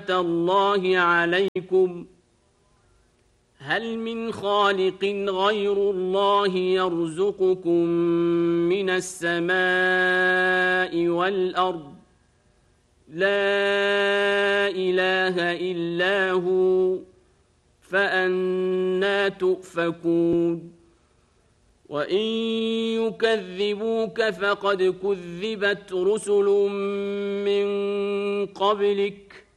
الله عليكم هل من خالق غير الله يرزقكم من السماء والأرض لا إله إلا هو فأنى تؤفكون وإن يكذبوك فقد كذبت رسل من قبلك